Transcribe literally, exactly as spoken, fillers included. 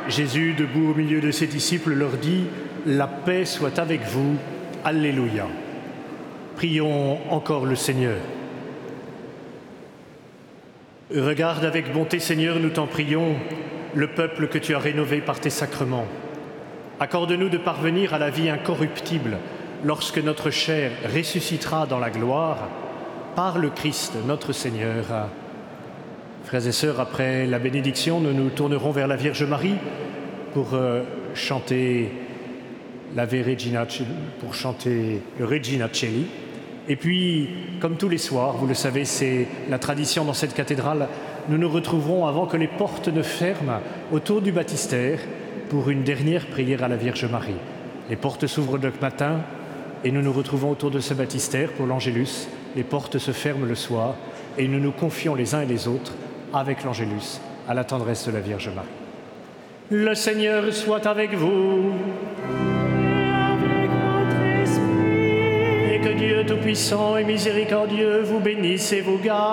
Jésus, debout au milieu de ses disciples, leur dit « La paix soit avec vous. Alléluia ». Prions encore le Seigneur. Regarde avec bonté, Seigneur, nous t'en prions, le peuple que tu as rénové par tes sacrements. Accorde-nous de parvenir à la vie incorruptible lorsque notre chair ressuscitera dans la gloire par le Christ, notre Seigneur. Frères et sœurs, après la bénédiction, nous nous tournerons vers la Vierge Marie pour euh, chanter l'Ave Regina, pour chanter le Regina Coeli. Et puis, comme tous les soirs, vous le savez, c'est la tradition dans cette cathédrale, nous nous retrouverons avant que les portes ne ferment autour du baptistère pour une dernière prière à la Vierge Marie. Les portes s'ouvrent le matin et nous nous retrouvons autour de ce baptistère pour l'Angélus. Les portes se ferment le soir et nous nous confions les uns et les autres avec l'Angélus à la tendresse de la Vierge Marie. Le Seigneur soit avec vous. Que Dieu Tout-Puissant et Miséricordieux vous bénisse et vous garde.